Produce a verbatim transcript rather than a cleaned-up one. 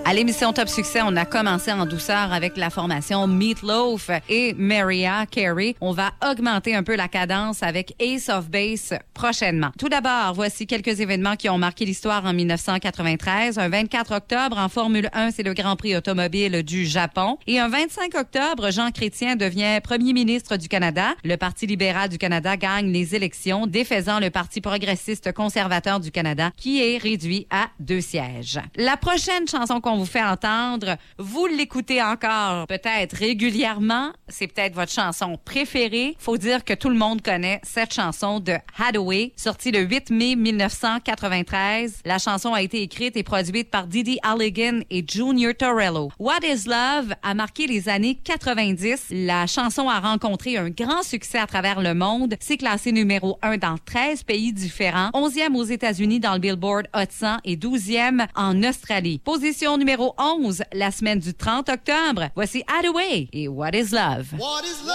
À l'émission Top Succès, on a commencé en douceur avec la formation Meatloaf et Mariah Carey. On va augmenter un peu la cadence avec Ace of Base prochainement. Tout d'abord, voici quelques événements qui ont marqué l'histoire en dix-neuf cent quatre-vingt-treize. Un vingt-quatre octobre, en Formule un, c'est le Grand Prix automobile du Japon. Et un vingt-cinq octobre, Jean Chrétien devient premier ministre du Canada. Le Parti libéral du Canada gagne les élections, défaisant le Parti progressiste conservateur du Canada, qui est réduit à deux sièges. La prochaine chanson qu'on vous fait entendre, vous l'écoutez encore peut-être régulièrement. C'est peut-être votre chanson préférée. Faut dire que tout le monde connaît cette chanson de Hathaway, sortie le huit mai mille neuf cent quatre-vingt-treize. La chanson a été écrite et produite par Didi Alligan et Junior Torello. What is Love a marqué les années quatre-vingt-dix. La chanson a rencontré un grand succès à travers le monde. C'est classé numéro un dans treize pays différents, onzième aux États-Unis dans le Billboard Hot cent et douzième en Australie. Position numéro onze, la semaine du trente octobre. Voici Hathaway et What is Love. What is love?